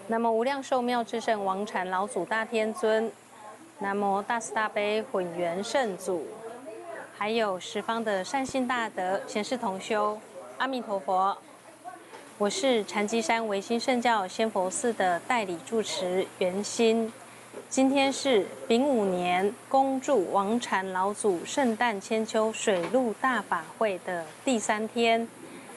南无无量寿妙智胜王禅老祖大天尊，南无大慈大悲混元圣祖，还有十方的善信大德、贤士同修，阿弥陀佛。我是禅机山唯心圣教仙佛寺的代理住持圆心。今天是丙午年恭祝王禅老祖圣诞千秋水陆大法会的第3天。